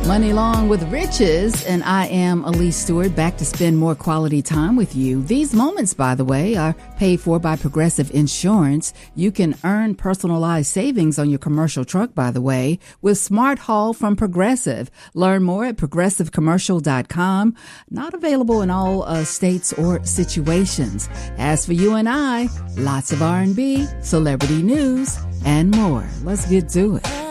Money Long with Riches, and I am Elise Stewart, back to spend more quality time with you. These moments, by the way, are paid for by Progressive Insurance. You can earn personalized savings on your commercial truck, by the way, with Smart Haul from Progressive. Learn more at progressivecommercial.com. Not available in all states or situations. As for you and I, lots of R&B, celebrity news, and more. Let's get to it.